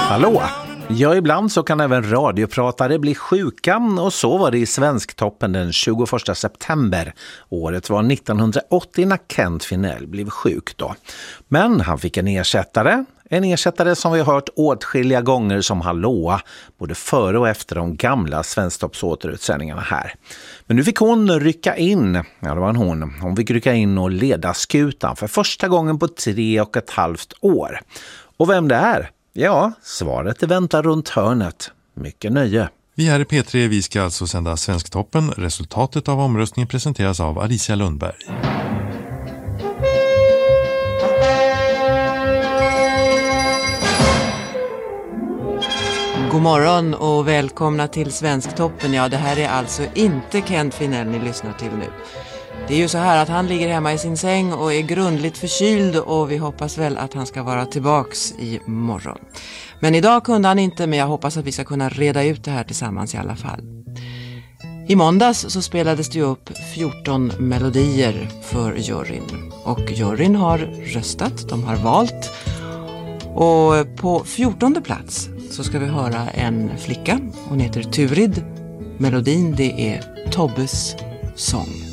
Hallå! Ja, ibland så kan även radiopratare bli sjuka och så var det i Svensktoppen den 21 september. Året var 1980 när Kent Finell blev sjuk då. Men han fick en ersättare som vi har hört åtskilliga gånger som Hallåa, både före och efter de gamla Svensktoppsåterutsändningarna här. Men nu fick hon rycka in, ja det var hon fick rycka in och leda skutan för första gången på 3,5 år. Och vem det är? Ja, svaret väntar runt hörnet. Mycket nöje. Vi här i P3, vi ska alltså sända Svensktoppen. Resultatet av omröstningen presenteras av Alicia Lundberg. God morgon och välkomna till Svensktoppen. Ja, det här är alltså inte Kent Finell ni lyssnar till nu. Det är ju så här att han ligger hemma i sin säng och är grundligt förkyld och vi hoppas väl att han ska vara tillbaks i morgon. Men idag kunde han inte, men jag hoppas att vi ska kunna reda ut det här tillsammans i alla fall. I måndags så spelades det upp 14 melodier för juryn. Och juryn har röstat, de har valt. Och på 14:e plats så ska vi höra en flicka. Hon heter Turid. Melodin det är Tobbes sång.